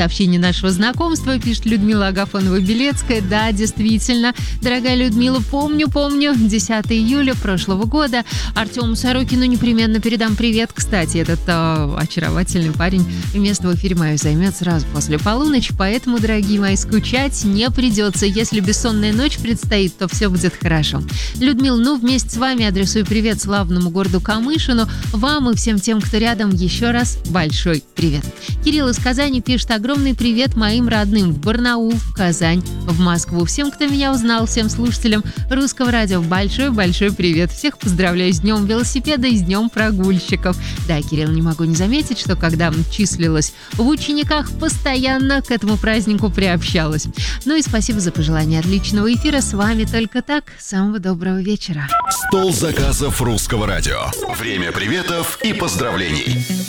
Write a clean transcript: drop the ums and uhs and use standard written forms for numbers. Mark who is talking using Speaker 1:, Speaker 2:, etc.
Speaker 1: годовщине нашего знакомства, пишет Людмила Агафонова-Белецкая. Да, действительно, дорогая Людмила, помню, 10 июля прошлого года. Артему Сорокину непременно передам привет. Кстати, этот очаровательный парень место в эфире мое займет сразу после полуночи, поэтому, дорогие мои, скучать не придется. Если бессонная ночь предстоит, то все будет хорошо. Людмила, вместе с вами адресую привет славному городу Камышину. Вам и всем тем, кто рядом, еще раз большой привет. Кирилл из Казани пишет: огромный привет моим родным в Барнаул, в Казань, в Москву. Всем, кто меня узнал, всем слушателям Русского радио большой-большой привет. Всех поздравляю с днем велосипеда и с днем прогульщиков. Да, Кирилл, не могу не заметить, что когда числилась в учениках, постоянно к этому празднику приобщалась. И спасибо за пожелание отличного эфира. С вами только так. Самого доброго вечера.
Speaker 2: Стол заказов Русского радио. Время приветов и поздравлений.